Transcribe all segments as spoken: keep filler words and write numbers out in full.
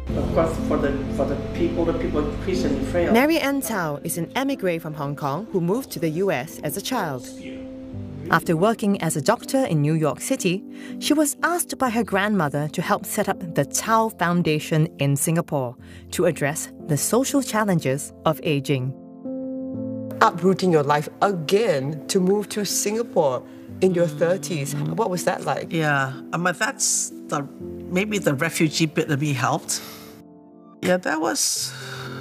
Of course, for the for the people, the people increasingly frail. Mary Ann Tao is an emigre from Hong Kong who moved to the U S as a child. After working as a doctor in New York City, she was asked by her grandmother to help set up the Tao Foundation in Singapore to address the social challenges of aging. Uprooting your life again to move to Singapore in your thirties. What was that like? Yeah, um, that's the maybe the refugee bit of me helped. Yeah, that was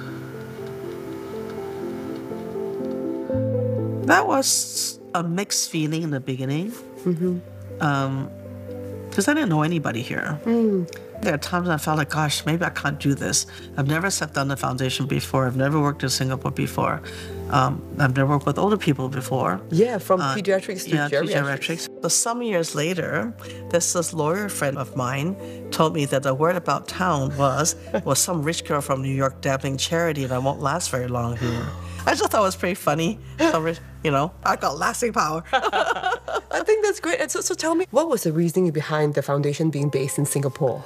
that was a mixed feeling in the beginning. Mm-hmm. Um, because I didn't know anybody here. Mm. There are times I felt like, gosh, maybe I can't do this. I've never set down the foundation before. I've never worked in Singapore before. Um, I've never worked with older people before. Yeah, from uh, pediatrics to yeah, geriatrics. pediatrics. So some years later, this, this lawyer friend of mine told me that the word about town was, was some rich girl from New York dabbling charity that won't last very long here. I just thought it was pretty funny. Some rich, you know, I got lasting power. I think that's great. And so, so tell me, what was the reasoning behind the foundation being based in Singapore?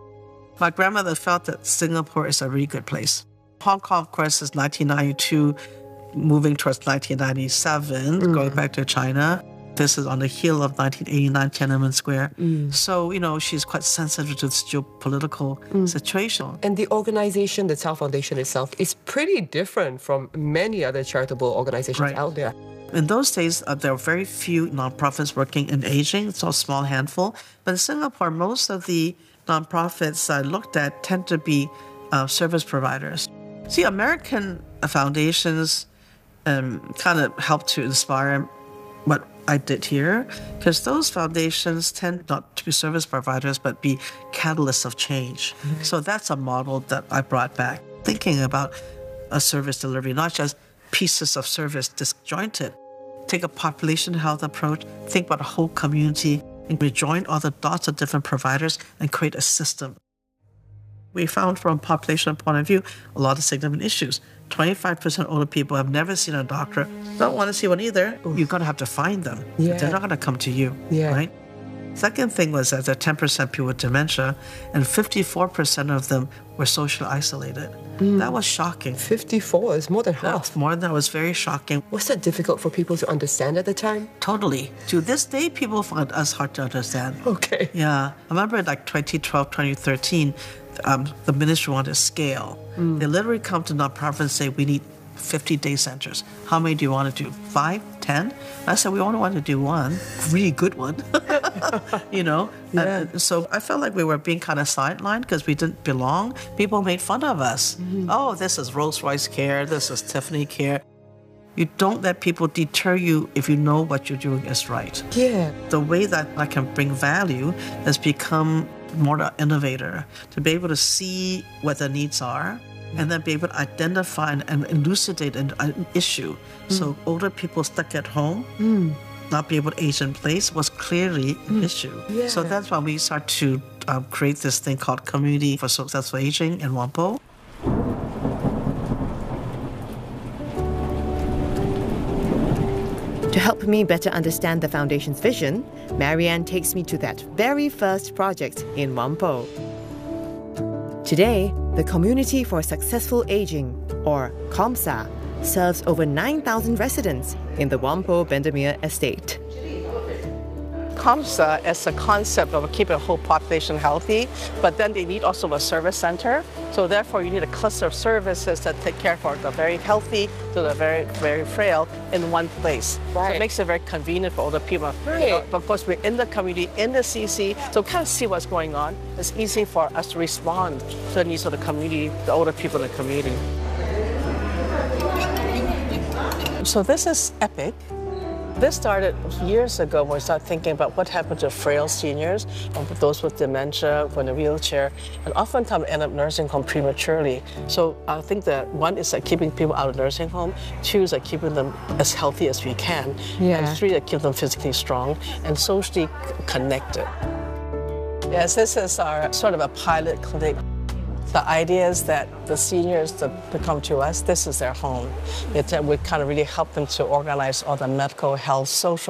My grandmother felt that Singapore is a really good place. Hong Kong, of course, is nineteen ninety-two, moving towards nineteen ninety-seven, mm. going back to China. This is on the heel of nineteen eighty-nine Tiananmen Square. Mm. So, you know, she's quite sensitive to this geopolitical mm. situation. And the organization, the Tao Foundation itself, is pretty different from many other charitable organizations right. out there. In those days, uh, there were very few nonprofits working in aging. It's a small handful. But in Singapore, most of the nonprofits I looked at tend to be uh, service providers. See, American foundations um, kind of help to inspire what I did here, because those foundations tend not to be service providers, but be catalysts of change. Mm-hmm. So that's a model that I brought back, thinking about a service delivery, not just pieces of service disjointed. Take a population health approach, think about a whole community, and rejoin all the dots of different providers and create a system. We found from a population point of view a lot of significant issues. twenty-five percent older people have never seen a doctor, don't want to see one either. Oof. You're going to have to find them. Yeah. They're not going to come to you, yeah. right? Second thing was that there are ten percent people with dementia, and fifty-four percent of them were socially isolated. Mm. That was shocking. fifty-four is more than half. That's more than that was very shocking. Was that difficult for people to understand at the time? Totally. To this day, people find us hard to understand. Okay. Yeah. I remember like twenty twelve, twenty thirteen, um, the ministry wanted to scale. Mm. They literally come to nonprofits and say, we need fifty day centers. How many do you want to do? Five? Ten? I said, we only want to do one. Really good one. you know? Yeah. Uh, so I felt like we were being kind of sidelined because we didn't belong. People made fun of us. Mm-hmm. Oh, this is Rolls-Royce Care. This is Tiffany Care. You don't let people deter you if you know what you're doing is right. Yeah. The way that I can bring value has become more an innovator, to be able to see what the needs are, and then be able to identify and elucidate an, an issue. Mm. So older people stuck at home, mm. not be able to age in place, was clearly an mm. issue. Yeah. So that's why we start to um, create this thing called Community for Successful Aging in Whampoa. To help me better understand the Foundation's vision, Mary Ann takes me to that very first project in Whampoa. Today, the Community for Successful Aging, or COMSA, serves over nine thousand residents in the Whampoa Bendemeer estate. COMSA is a concept of keeping a whole population healthy, but then they need also a service center. So therefore, you need a cluster of services that take care for the very healthy to the very, very frail in one place. Right. So it makes it very convenient for older people. Right. You know, of course, we're in the community, in the C C, so kind of see what's going on. It's easy for us to respond to the needs of the community, the older people in the community. So this is EPIC. This started years ago when we started thinking about what happened to frail seniors, those with dementia, in a wheelchair, and oftentimes end up nursing home prematurely. So I think that one is like keeping people out of nursing home, two is like keeping them as healthy as we can, yeah. and three, like keep them physically strong and socially connected. Yes, this is our sort of a pilot clinic. The idea is that the seniors that come to us, this is their home. It, uh, we kind of really help them to organize all the medical, health, social